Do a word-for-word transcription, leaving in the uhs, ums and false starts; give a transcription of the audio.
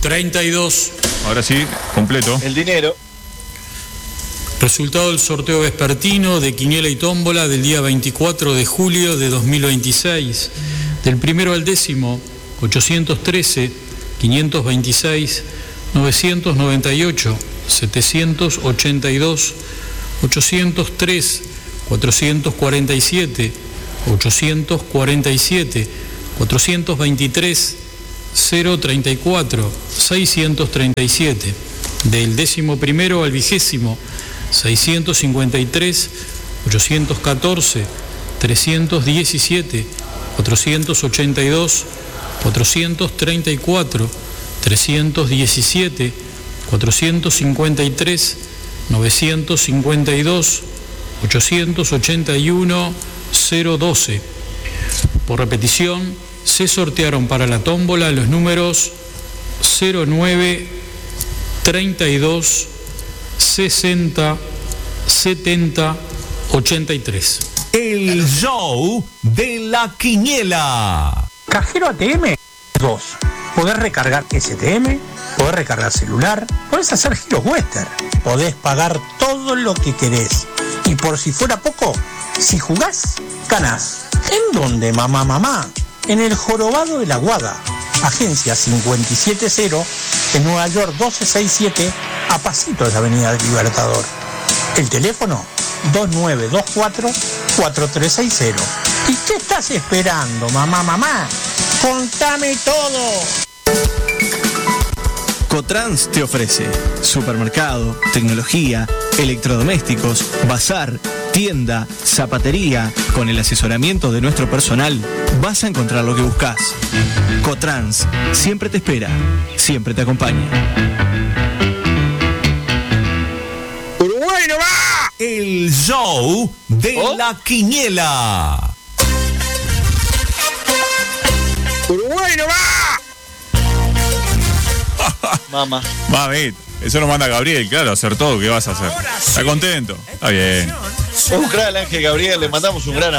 treinta y dos. Ahora sí, completo. El dinero. Resultado del sorteo vespertino de Quiniela y Tómbola del día veinticuatro de julio de dos mil veintiséis. Del primero al décimo, ochocientos trece, quinientos veintiséis, novecientos noventa y ocho, setecientos ochenta y dos, ochocientos tres, cuatrocientos cuarenta y siete, ochocientos cuarenta y siete, cuatrocientos veintitrés, cero treinta y cuatro, seiscientos treinta y siete. Del décimo primero al vigésimo, seiscientos cincuenta y tres, ochocientos catorce, trescientos diecisiete, cuatrocientos ochenta y dos, cuatrocientos treinta y cuatro, trescientos diecisiete, cuatrocientos cincuenta y tres, novecientos cincuenta y dos, ochocientos ochenta y uno, cero doce. Por repetición, se sortearon para la tómbola los números cero nueve, treinta y dos, sesenta, setenta, ochenta y tres. El show de la quiniela. Cajero A T M dos. Podés recargar S T M, podés recargar celular, podés hacer giros Western, podés pagar todo lo que querés. Y por si fuera poco, si jugás, ganás. ¿En dónde, mamá, mamá? En el Jorobado de la Guada, agencia cincuenta y siete cero, en Nueva York doce sesenta y siete, a pasito de la Avenida del Libertador. El teléfono dos nueve dos cuatro, cuatro tres seis cero. ¿Y qué estás esperando, mamá, mamá? ¡Contame todo! Cotrans te ofrece supermercado, tecnología, electrodomésticos, bazar, tienda, zapatería. Con el asesoramiento de nuestro personal vas a encontrar lo que buscas. Cotrans siempre te espera, siempre te acompaña. Uruguay no va. El show de ¿Oh? la quiniela. Uruguay no va. Mamá. Mami, eso lo manda Gabriel, claro, acertó. ¿Qué vas a hacer? ¿Está contento? Está bien. Un gran Ángel Gabriel, le mandamos un gran